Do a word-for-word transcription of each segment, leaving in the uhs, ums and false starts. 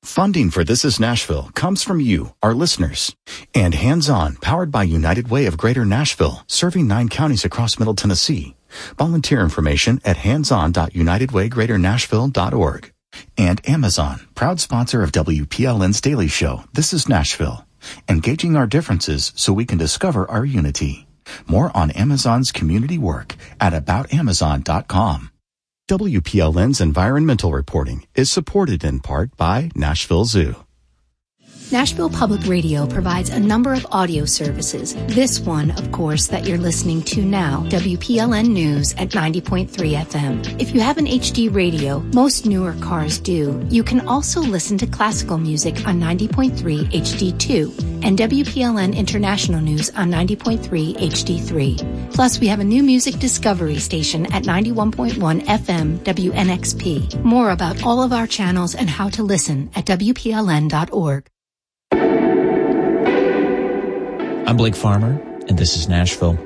Funding for This Is Nashville comes from you, our listeners. And Hands On, powered by United Way of Greater Nashville, serving nine counties across Middle Tennessee. Volunteer information at hands on dot united way greater nashville dot org. And Amazon, proud sponsor of W P L N's Daily Show, This Is Nashville. Engaging our differences so we can discover our unity. More on Amazon's community work at about amazon dot com. W P L N's environmental reporting is supported in part by Nashville Zoo. Nashville Public Radio provides a number of audio services. This one, of course, that you're listening to now, W P L N News at ninety point three F M. If you have an H D radio, most newer cars do. You can also listen to classical music on ninety point three H D two and W P L N International News on ninety point three H D three. Plus, we have a new music discovery station at ninety-one point one F M W N X P. More about all of our channels and how to listen at W P L N dot org. I'm Blake Farmer, and this is Nashville.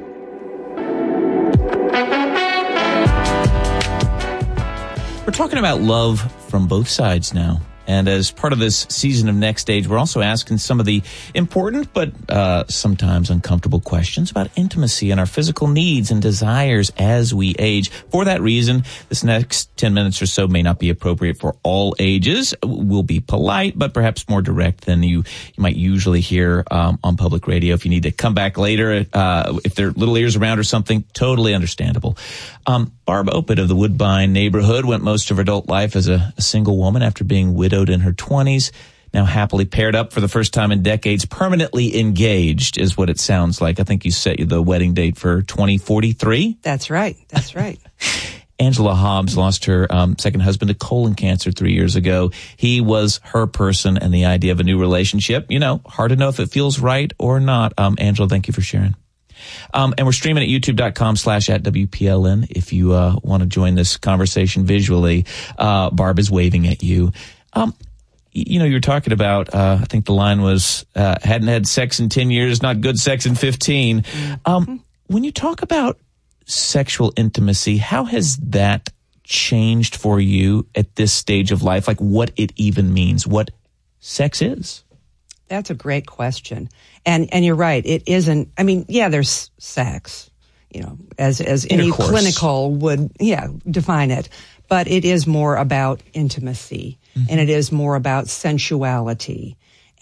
We're talking about love from both sides now. And as part of this season of Next Stage, we're also asking some of the important but uh, sometimes uncomfortable questions about intimacy and our physical needs and desires as we age. For that reason, this next ten minutes or so may not be appropriate for all ages. We'll be polite, but perhaps more direct than you, you might usually hear um, on public radio. If you need to come back later, uh, if there are little ears around or something, totally understandable. Um, Barb Opit of the Woodbine neighborhood went most of her adult life as a, a single woman after being widowed in her twenties. Now happily paired up for the first time in decades, permanently engaged is what it sounds like. I think you set the wedding date for twenty forty-three. That's right. That's right. Angela Hobbs lost her um, second husband to colon cancer three years ago. He was her person, and the idea of a new relationship, you know, hard to know if it feels right or not. Um, Angela, thank you for sharing. Um, and we're streaming at youtube.com slash at WPLN. If you uh, want to join this conversation visually, uh, Barb is waving at you. Um, you know, you were talking about, uh, I think the line was, uh, hadn't had sex in ten years, not good sex in fifteen. Um, when you talk about sexual intimacy, how has that changed for you at this stage of life? Like what it even means, what sex is? That's a great question. And and you're right. It isn't, I mean, yeah, there's sex, you know, as, as any clinical would, yeah, define it. But it is more about intimacy, mm-hmm. and it is more about sensuality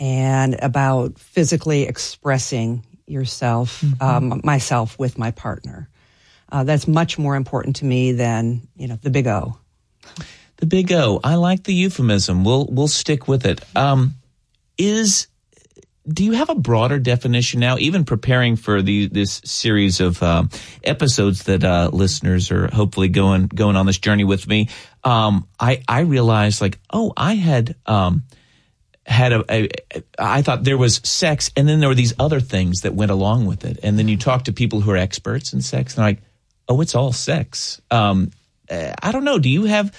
and about physically expressing yourself, mm-hmm. um, myself with my partner. Uh, that's much more important to me than, you know, the big O. The big O. I like the euphemism. We'll, we'll stick with it. Um, is, do you have a broader definition now, even preparing for the, this series of um, episodes that uh, listeners are hopefully going going on this journey with me? Um, I I realized like, oh, I had um, had a, a I thought there was sex, and then there were these other things that went along with it. And then you talk to people who are experts in sex, and they're like, oh, it's all sex. Um, I don't know. Do you have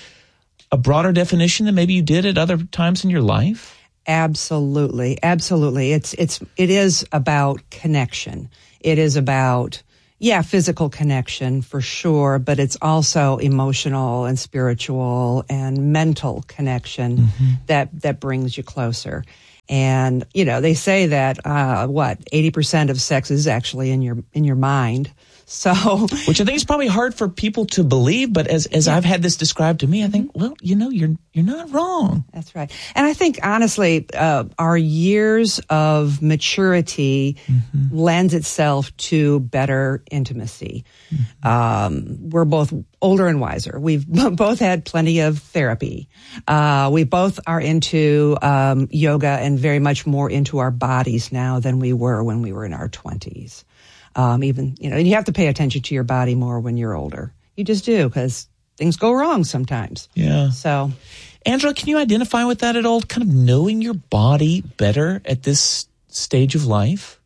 a broader definition than maybe you did at other times in your life? Absolutely. Absolutely. It's, it's, it is about connection. It is about, yeah, physical connection for sure, but it's also emotional and spiritual and mental connection mm-hmm. that, that brings you closer. And, you know, they say that, uh, what, eighty percent of sex is actually in your, in your mind. So, which I think is probably hard for people to believe, but as as yeah. I've had this described to me, I think, well, you know, you're you're not wrong. That's right. And I think honestly, uh, our years of maturity mm-hmm. lends itself to better intimacy. Mm-hmm. Um, we're both older and wiser. We've both had plenty of therapy. Uh, we both are into um, yoga and very much more into our bodies now than we were when we were in our twenties. Um, even, you know, and you have to pay attention to your body more when you're older. You just do, because things go wrong sometimes. Yeah. So, Angela, can you identify with that at all? Kind of knowing your body better at this stage of life?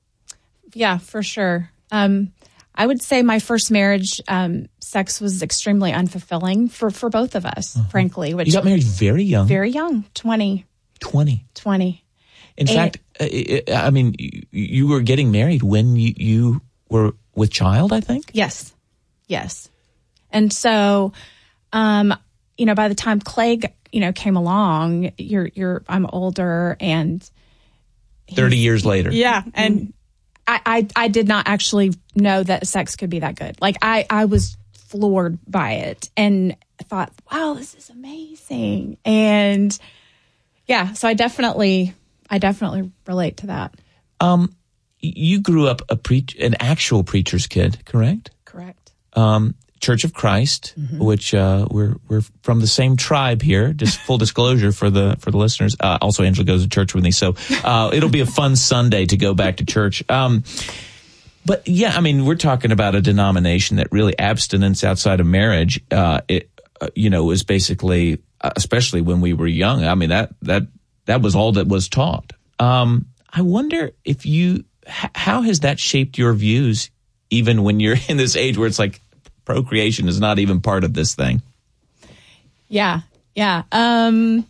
Yeah, for sure. Um, I would say my first marriage, um, sex was extremely unfulfilling for, for both of us, uh-huh. frankly. Which you got married very young. Very young, twenty. twenty. twenty. In and, fact, I mean, you were getting married when you, you were with child, I think? Yes. Yes. And so, um, you know, by the time Clay, you know, came along, you're, you're, I'm older and thirty years later. Yeah. And I, I, I did not actually know that sex could be that good. Like I, I was floored by it and thought, wow, this is amazing. And yeah, so I definitely, I definitely relate to that. Um, you grew up a preach, an actual preacher's kid, correct? Correct. Um, Church of Christ, mm-hmm. which uh, we're we're from the same tribe here. Just full disclosure for the for the listeners. Uh, also, Angela goes to church with me, so uh, it'll be a fun Sunday to go back to church. Um, but yeah, I mean, we're talking about a denomination that really abstinence outside of marriage. Uh, it uh, you know was basically, uh, especially when we were young. I mean that that that was all that was taught. Um, I wonder if you h- how has that shaped your views, even when you're in this age where it's like, procreation is not even part of this thing. Yeah. Yeah. Um,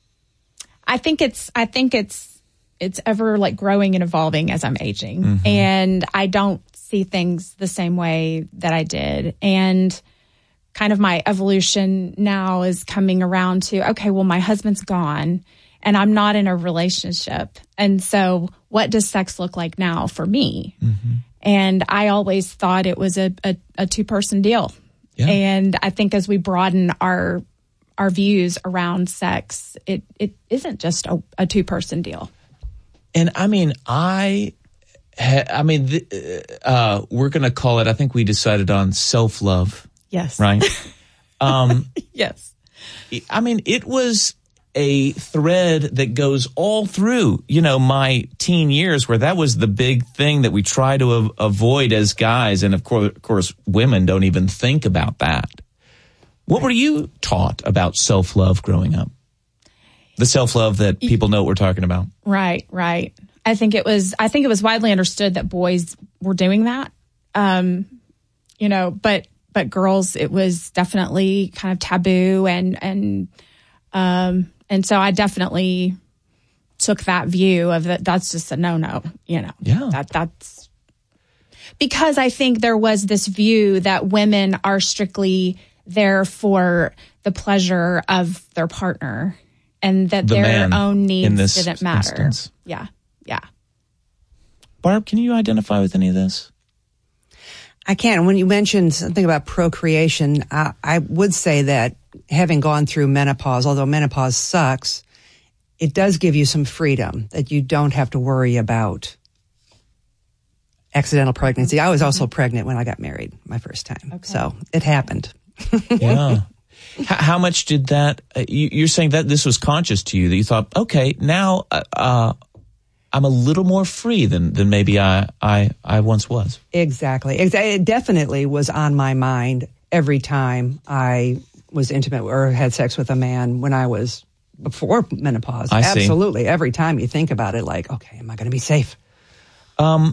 I think it's, I think it's, it's ever like growing and evolving as I'm aging. Mm-hmm. And I don't see things the same way that I did. And kind of my evolution now is coming around to, okay, well, my husband's gone and I'm not in a relationship. And so what does sex look like now for me? Mm-hmm. And I always thought it was a, a, a two-person deal. Yeah. And I think as we broaden our our views around sex, it, it isn't just a, a two-person deal. And I mean, I, ha, I mean, the, uh, we're going to call it, I think we decided on self-love. Yes. Right? Um, yes. I mean, it was a thread that goes all through, you know, my teen years, where that was the big thing that we try to av- avoid as guys. And of course, of course, women don't even think about that. What were you taught about self-love growing up? The self-love that people know what we're talking about. Right, right. I think it was, I think it was widely understood that boys were doing that. Um, you know, but, but girls, it was definitely kind of taboo and, and, um, And so I definitely took that view of that. That's just a no-no, you know. Yeah. That that's because I think there was this view that women are strictly there for the pleasure of their partner, and that the their own needs didn't matter. Instance. Yeah, yeah. Barb, can you identify with any of this? I can. When you mentioned something about procreation, I, I would say that having gone through menopause, although menopause sucks, it does give you some freedom that you don't have to worry about accidental pregnancy. I was also pregnant when I got married my first time. Okay. So it happened. Yeah. How much did that, uh, you, you're saying that this was conscious to you, that you thought, okay, now uh, uh, I'm a little more free than, than maybe I, I, I once was. Exactly. It definitely was on my mind every time I was intimate or had sex with a man when I was before menopause. I Absolutely. See. Every time you think about it, like, okay, am I going to be safe? Um.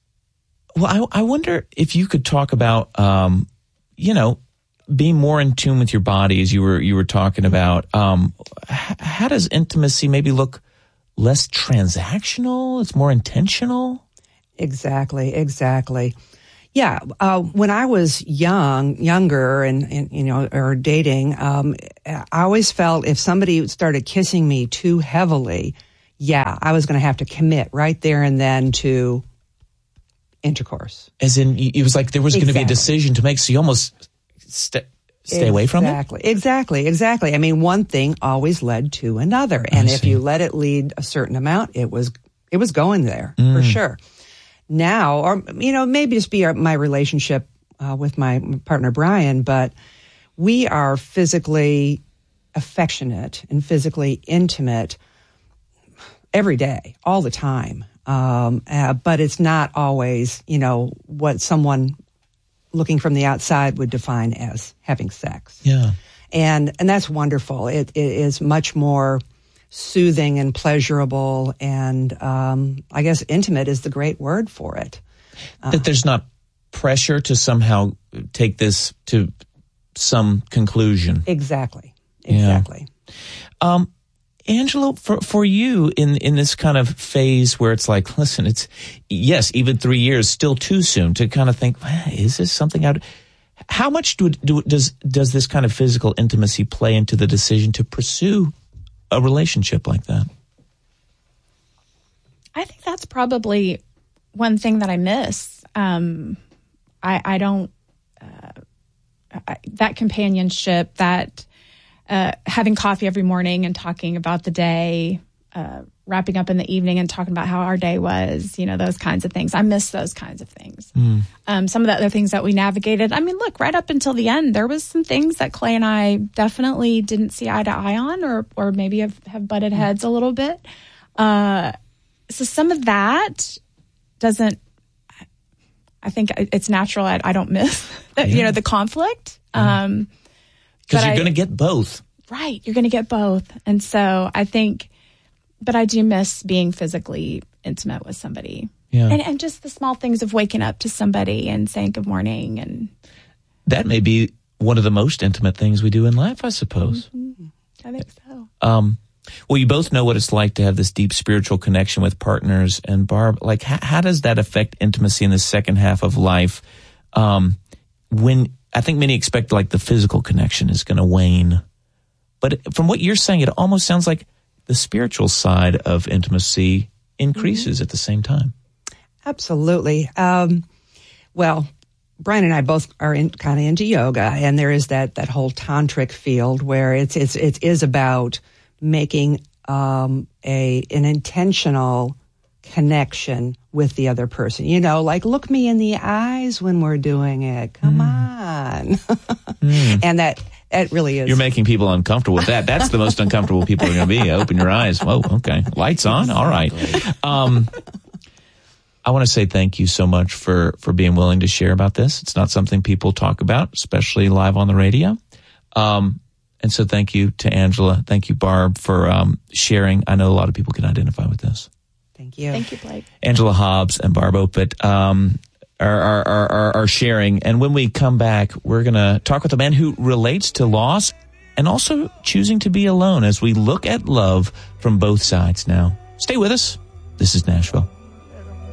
Well, I, I wonder if you could talk about, um, you know, being more in tune with your body, as you were you were talking about. Um, h- how does intimacy maybe look less transactional? It's more intentional? Exactly, exactly. Yeah, uh, when I was young, younger, and, and you know, or dating, um, I always felt if somebody started kissing me too heavily, yeah, I was going to have to commit right there and then to intercourse. As in, it was like there was going to be a decision to make, so you almost st- stay exactly. away from it? Exactly, exactly, exactly. I mean, one thing always led to another, and if you let it lead a certain amount, it was it was going there mm. for sure. Now, or, you know, maybe just be our, my relationship uh, with my partner, Brian, but we are physically affectionate and physically intimate every day, all the time. Um, uh, but it's not always, you know, what someone looking from the outside would define as having sex. Yeah. And, and that's wonderful. It, it is much more soothing and pleasurable, and um, I guess intimate is the great word for it. Uh, that there's not pressure to somehow take this to some conclusion. Exactly. Exactly. Yeah. Um, Angela, for for you in in this kind of phase where it's like, listen, it's yes, even three years still too soon to kind of think, is this something out? How much do, do does does this kind of physical intimacy play into the decision to pursue a relationship like that? I think that's probably one thing that I miss. Um, I, I don't uh, I, that companionship, that uh, having coffee every morning and talking about the day, uh, wrapping up in the evening and talking about how our day was, you know, those kinds of things. I miss those kinds of things. Mm. Um, some of the other things that we navigated, I mean, look, right up until the end, there was some things that Clay and I definitely didn't see eye to eye on, or or maybe have, have butted heads a little bit. Uh, so some of that doesn't, I think it's natural. I, I don't miss that, yeah. you know, the conflict. Um, because you're going to get both. Right. You're going to get both. And so I think, but I do miss being physically intimate with somebody. Yeah. And, and just the small things of waking up to somebody and saying good morning. And that may be one of the most intimate things we do in life, I suppose. Mm-hmm. I think so. Um, well, you both know what it's like to have this deep spiritual connection with partners. And Barb, like, how, how does that affect intimacy in the second half of life? Um, when I think many expect like the physical connection is going to wane. But from what you're saying, it almost sounds like the spiritual side of intimacy increases mm-hmm. at the same time. Absolutely. Um, well, Brian and I both are in, kind of into yoga, and there is that that whole tantric field where it's it's it is about making um, a an intentional connection with the other person. You know, like, look me in the eyes when we're doing it. Come mm. on. mm. And that it really is. You're making people uncomfortable with that. That's the most uncomfortable people are going to be. Open your eyes. Whoa, okay. Lights on? All right. Um, I want to say thank you so much for, for being willing to share about this. It's not something people talk about, especially live on the radio. Um, and so thank you to Angela. Thank you, Barb, for um, sharing. I know a lot of people can identify with this. Thank you. Thank you, Blake. Angela Hobbs and Barb Opit um, are, are, are, are sharing. And when we come back, we're going to talk with a man who relates to loss and also choosing to be alone as we look at love from both sides now. Stay with us. This is Nashville.